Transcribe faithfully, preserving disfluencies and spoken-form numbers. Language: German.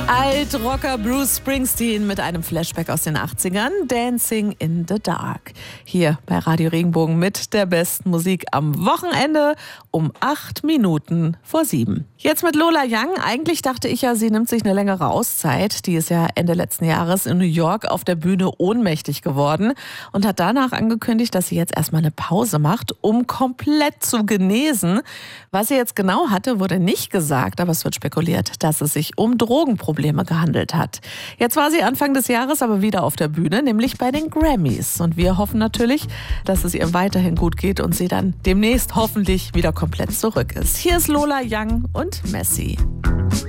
Altrocker Bruce Springsteen mit einem Flashback aus den achtzigern, Dancing in the Dark. Hier bei Radio Regenbogen mit der besten Musik am Wochenende um acht Minuten vor sieben. Jetzt mit Lola Young. Eigentlich dachte ich ja, sie nimmt sich eine längere Auszeit. Die ist ja Ende letzten Jahres in New York auf der Bühne ohnmächtig geworden und hat danach angekündigt, dass sie jetzt erstmal eine Pause macht, um komplett zu genesen. Was sie jetzt genau hatte, wurde nicht gesagt, aber es wird spekuliert, dass es sich um Drogenprobleme gehandelt hat. Jetzt war sie Anfang des Jahres aber wieder auf der Bühne, nämlich bei den Grammys. Und wir hoffen natürlich, dass es ihr weiterhin gut geht und sie dann demnächst hoffentlich wieder komplett zurück ist. Hier ist Lola Young und Messi.